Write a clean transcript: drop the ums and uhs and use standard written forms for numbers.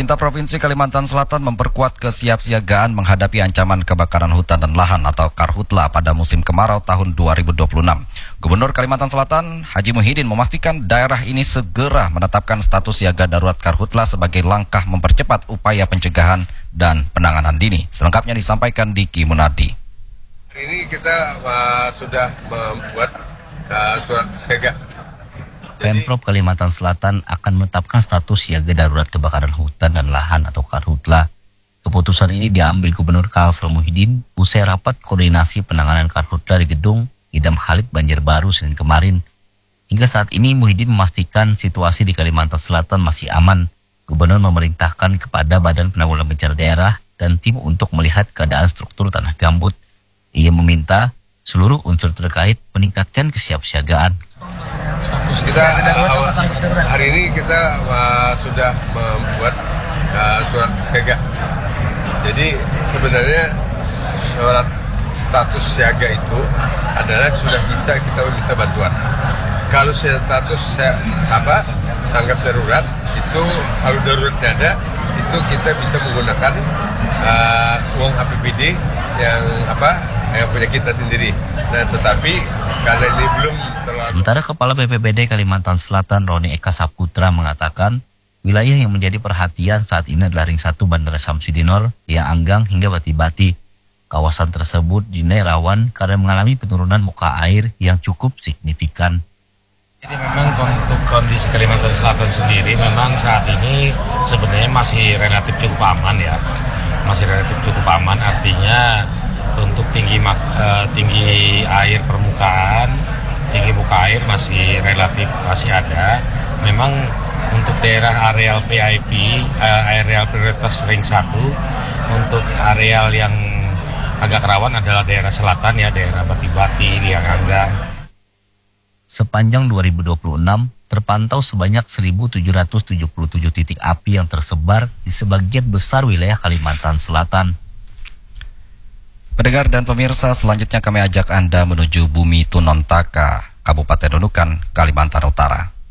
Pemerintah Provinsi Kalimantan Selatan memperkuat kesiapsiagaan menghadapi ancaman kebakaran hutan dan lahan atau karhutla pada musim kemarau tahun 2026. Gubernur Kalimantan Selatan, Haji Muhyiddin, memastikan daerah ini segera menetapkan status siaga darurat karhutla sebagai langkah mempercepat upaya pencegahan dan penanganan dini. Selengkapnya disampaikan Diki Munardi. Hari ini kita sudah membuat surat siaga. Pemprov Kalimantan Selatan akan menetapkan status siaga darurat kebakaran hutan dan lahan atau karhutla. Keputusan ini diambil Gubernur Kalsel Muhyiddin usai rapat koordinasi penanganan karhutla di Gedung Idam Khalid Banjarbaru Senin kemarin. Hingga saat ini Muhyiddin memastikan situasi di Kalimantan Selatan masih aman. Gubernur memerintahkan kepada Badan Penanggulangan Bencana Daerah dan tim untuk melihat keadaan struktur tanah gambut. Ia meminta seluruh unsur terkait meningkatkan kesiapsiagaan. Hari ini kita sudah membuat surat siaga. Jadi sebenarnya surat status siaga itu adalah sudah bisa kita meminta bantuan. Kalau status tanggap darurat itu kalau daruratnya ada itu kita bisa menggunakan uang APBD yang punya kita sendiri. Nah, tetapi karena ini belum terlalu. Sementara Kepala BPBD Kalimantan Selatan Roni Eka Saputra mengatakan wilayah yang menjadi perhatian saat ini adalah Ring 1 Bandara Samsudinor, Liang Anggang hingga Bati-Bati. Kawasan tersebut dinilai rawan karena mengalami penurunan muka air yang cukup signifikan. Jadi memang untuk kondisi Kalimantan Selatan sendiri memang saat ini sebenarnya masih relatif cukup aman ya. Masih relatif cukup aman, artinya untuk tinggi air permukaan, tinggi muka air masih relatif masih ada. Memang untuk daerah areal PIP, areal prioritas Ring 1, untuk areal yang agak rawan adalah daerah selatan ya, daerah Bati-Bati, Liang Anggang. Sepanjang 2026, terpantau sebanyak 1.777 titik api yang tersebar di sebagian besar wilayah Kalimantan Selatan. Pendengar dan pemirsa, selanjutnya kami ajak Anda menuju Bumi Tunontaka, Kabupaten Nunukan, Kalimantan Utara.